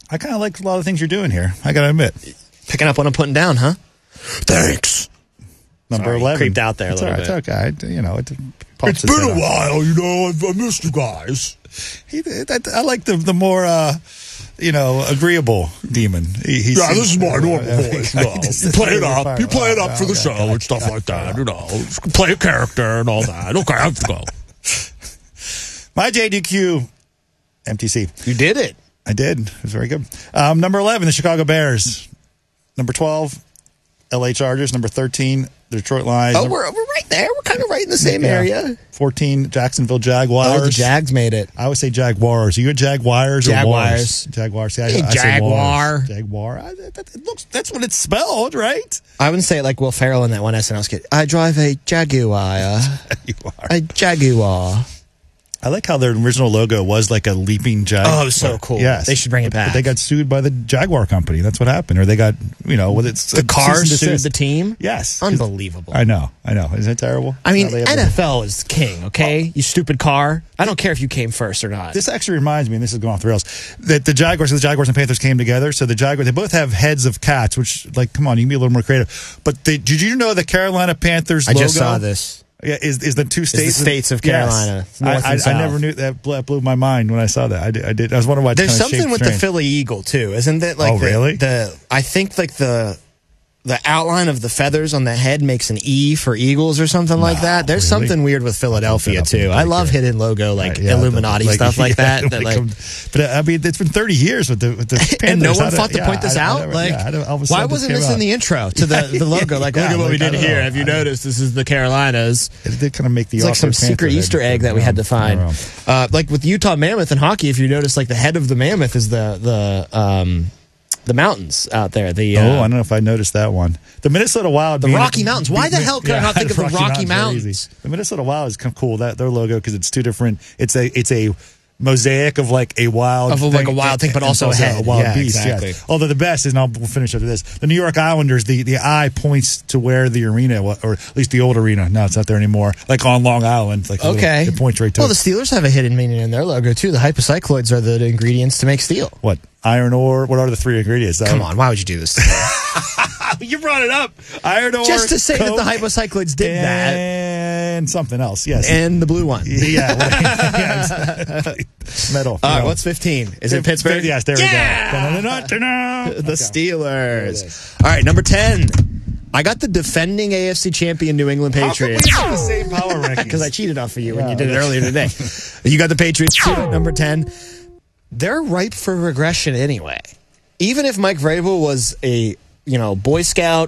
I kind of like a lot of the things you're doing here. I got to admit. Picking up what I'm putting down, huh? Thanks. Number 11. Creeped out there a little bit. It's okay. It's been a while, I missed you guys. I like the more, agreeable demon. This is my normal voice. You play it up. You play it up for the show and stuff like that. Play a character and all that. Okay, I have to go. My JDQ MTC. You did it. I did. It was very good. Number 11, the Chicago Bears. Number 12, LA Chargers. Number 13, the Detroit Lions. Oh, we're right there. We're kind of right in the same area. 14, Jacksonville Jaguars. Oh, the Jags made it. I would say Jaguars. Are you a Jaguars or Jaguars? Jaguars. I Jaguar. Jaguar. That's what it's spelled, right? I wouldn't say it like Will Ferrell in that one SNL skit. I drive a Jaguar. A Jaguar. I like how their original logo was like a leaping jag. Oh, so cool. Yes. They should bring it back. But they got sued by the Jaguar company. That's what happened. Or they got, it's the cars sued the team? Yes. Unbelievable. I know. Isn't it terrible? I mean, NFL is king, okay? You stupid car. I don't care if you came first or not. This actually reminds me, and this is going off the rails, that the Jaguars and Panthers came together. So the Jaguars, they both have heads of cats, which, come on, you can be a little more creative. But did you know the Carolina Panthers logo? I just saw this. Yeah, is the two states? The states of Carolina. Yes. I never knew that. Blew my mind when I saw that. I did. I was wondering why. There's something with the Philly Eagle too, isn't it? Like really? I think like the outline of the feathers on the head makes an E for Eagles or something like that. There's something weird with Philadelphia too. I love hidden logo Illuminati stuff like that. But I mean, it's been 30 years with the Panthers. And no one thought to point this out. Why wasn't this in the intro to the logo? Like, look at what we did here. Have you noticed this is the Carolinas? It did kind of make the. It's like some secret Easter egg that we had to find. Like with Utah Mammoth in hockey, if you notice, like the head of the mammoth is the mountains out there. I don't know if I noticed that one. The Minnesota Wild. The Rocky Mountains. Why the hell could I not think of the Rocky Mountains? The Minnesota Wild is kind of cool. Their logo, because it's two different. It's a mosaic of like a wild thing, but also a wild beast. Exactly. Yes. Although the best is, and we'll finish after this. The New York Islanders. The eye points to where the arena, or at least the old arena. No, it's not there anymore. Like on Long Island. Like it points right to. Well, the Steelers have a hidden meaning in their logo too. The hypocycloids are the ingredients to make steel. What? Iron ore. What are the three ingredients? Come on, why would you do this? You brought it up. Iron ore. Just to say that the hypocycloids did that. And something else, yes. And the blue one. Yeah. Metal. All right, what's 15? Is it Pittsburgh? Yes, there we go. The Steelers. All right, number 10. I got the defending AFC champion New England Patriots. How come we have the same power rankings? Because I cheated off of you when you did it earlier today. You got the Patriots at number 10. They're ripe for regression anyway. Even if Mike Vrabel was a Boy Scout,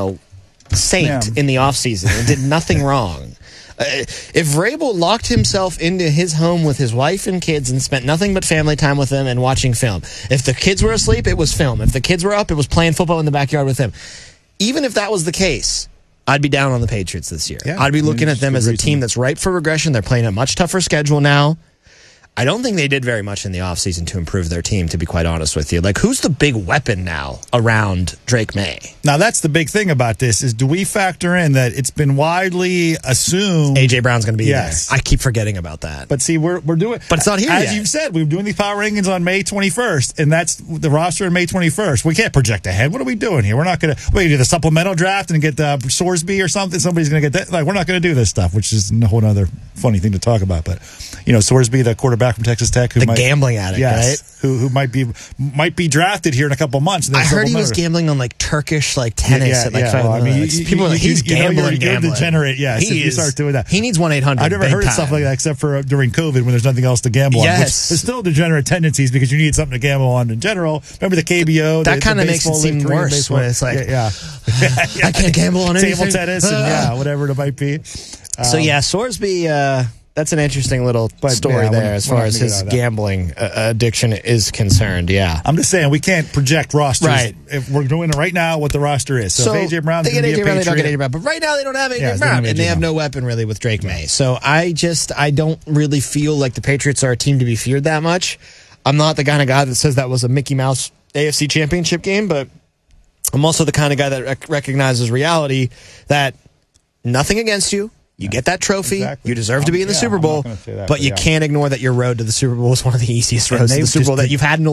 saint in the offseason and did nothing wrong. If Vrabel locked himself into his home with his wife and kids and spent nothing but family time with them and watching film. If the kids were asleep, it was film. If the kids were up, it was playing football in the backyard with him. Even if that was the case, I'd be down on the Patriots this year. Yeah, I'd be looking at them as a team that's ripe for regression. They're playing a much tougher schedule now. I don't think they did very much in the offseason to improve their team, to be quite honest with you. Like, who's the big weapon now around Drake May? Now, that's the big thing about this, is do we factor in that it's been widely assumed A.J. Brown's going to be there. I keep forgetting about that. But see, we're doing... But it's not here yet. As you've said, we're doing these power rankings on May 21st, and that's the roster on May 21st. We can't project ahead. What are we doing here? We're not going to... do the supplemental draft and get Sorsby or something? Somebody's going to get that? Like, we're not going to do this stuff, which is a whole other funny thing to talk about. But, Sorsby, the quarterback from Texas Tech, the gambling addict, right? Who might be drafted here in a couple months. I heard he was gambling on like Turkish tennis. People are like, he's gambling. You're degenerate. Yeah, you start doing that. He needs 1-800. I've never heard of stuff like that except for during COVID when there's nothing else to gamble on. Yes, there's still degenerate tendencies because you need something to gamble on in general. Remember the KBO? That kind of makes it seem worse when it's like, I can't gamble on anything. Table tennis and whatever it might be. So Sorsby. That's an interesting little story there as far as his gambling addiction is concerned, I'm just saying, we can't project rosters. Right. If we're doing it right now, what the roster is. So if A.J. Brown's going to be a Patriot. They don't get A.J. Brown. But right now, they don't have A.J. Brown. And they have no weapon, really, with Drake May. So I don't really feel like the Patriots are a team to be feared that much. I'm not the kind of guy that says that was a Mickey Mouse AFC championship game, but I'm also the kind of guy that recognizes reality that nothing against you. You get that trophy. Exactly. You deserve to be in the Super Bowl, but you can't ignore that your road to the Super Bowl is one of the easiest roads to the Super Bowl that you've had in a